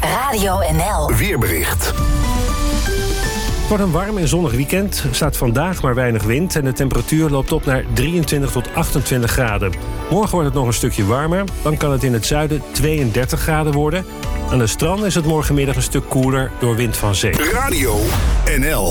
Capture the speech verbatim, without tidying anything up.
Radio N L. Weerbericht. Het wordt een warm en zonnig weekend. Er staat vandaag maar weinig wind en de temperatuur loopt op naar drieëntwintig tot achtentwintig graden. Morgen wordt het nog een stukje warmer. Dan kan het in het zuiden tweeëndertig graden worden. Aan de stranden is het morgenmiddag een stuk koeler door wind van zee. Radio N L.